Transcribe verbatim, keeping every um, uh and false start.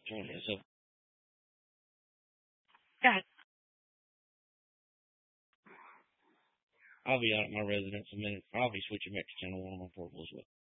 California. So, God. I'll be out at my residence in a minute. I'll be switching back to channel one on my portable as well.